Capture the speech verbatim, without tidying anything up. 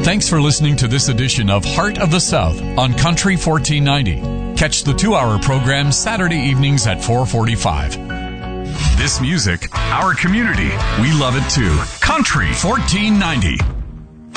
Thanks for listening to this edition of Heart of the South on Country fourteen ninety. Catch the two-hour program Saturday evenings at four forty-five. This music, our community, we love it too. Country fourteen ninety.